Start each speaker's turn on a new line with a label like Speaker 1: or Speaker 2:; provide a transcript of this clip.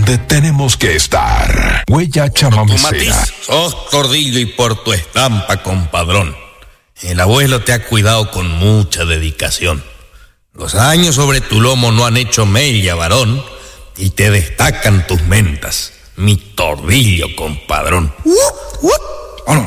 Speaker 1: donde tenemos que estar. Huella Chamamecera.
Speaker 2: Sos tordillo y por tu estampa, compadrón. El abuelo te ha cuidado con mucha dedicación. Los años sobre tu lomo no han hecho mella, varón, y te destacan tus mentas, mi tordillo, compadrón.